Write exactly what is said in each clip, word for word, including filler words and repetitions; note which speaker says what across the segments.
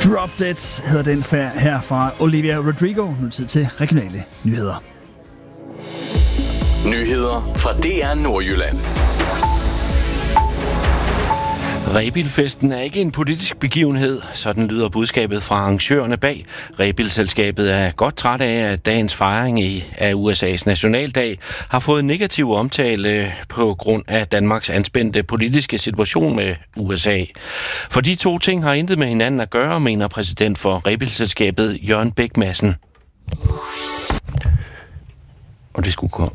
Speaker 1: Drop Dead hedder den her fra Olivia Rodrigo. Nu tid til regionale nyheder.
Speaker 2: Nyheder fra D R Nordjylland.
Speaker 3: Rebild-festen er ikke en politisk begivenhed, sådan lyder budskabet fra arrangørerne bag. Rebild-selskabet er godt træt af, at dagens fejring af U S A's nationaldag har fået negativ omtale på grund af Danmarks anspændte politiske situation med U S A. For de to ting har intet med hinanden at gøre, mener præsident for Rebild-selskabet Jørgen Bæk Madsen. Og det skulle gå.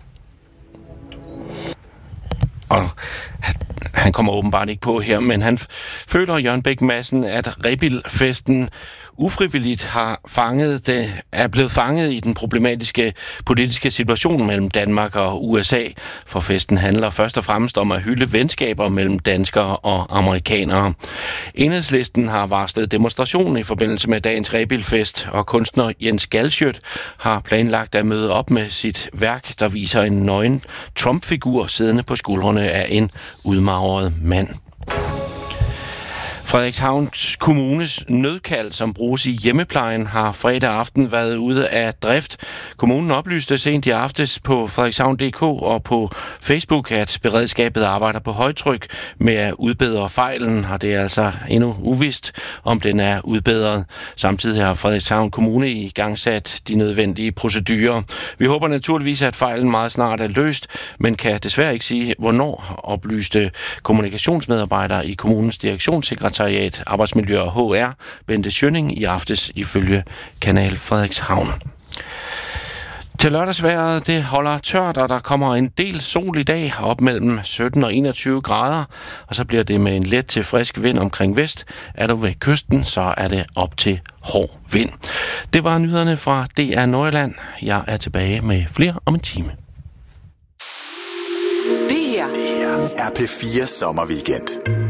Speaker 3: Og han kommer åbenbart ikke på her, men han føler, Jørgen Bæk Madsen, at Rebild-festen ufrivilligt har fanget det, er blevet fanget i den problematiske politiske situation mellem Danmark og U S A. For festen handler først og fremmest om at hylde venskaber mellem danskere og amerikanere. Enhedslisten har varslet demonstration i forbindelse med dagens Rebild-fest, og kunstner Jens Galschiøt har planlagt at møde op med sit værk, der viser en nøgen Trump-figur siddende på skuldrene af en udmagret mand. Frederikshavns Kommunes nødkald, som bruges i hjemmeplejen, har fredag aften været ude af drift. Kommunen oplyste sent i aftes på Frederikshavn punktum d k og på Facebook, at beredskabet arbejder på højtryk med at udbedre fejlen, og det er altså endnu uvist, om den er udbedret. Samtidig har Frederikshavn Kommune i gang sat de nødvendige procedurer. Vi håber naturligvis, at fejlen meget snart er løst, men kan desværre ikke sige, hvornår, oplyste kommunikationsmedarbejdere i kommunens direktionssekretariat Arbejdsmiljø og H R, Bente Schønning, i aftes ifølge Kanal Frederikshavn. Til lørdagsvejret, det holder tørt, og der kommer en del sol i dag, op mellem sytten og enogtyve grader, og så bliver det med en let til frisk vind omkring vest. Er du ved kysten, så er det op til hård vind. Det var nyhederne fra D R Nordjylland. Jeg er tilbage med flere om en time.
Speaker 4: Det her, det her er P fire Sommerweekend.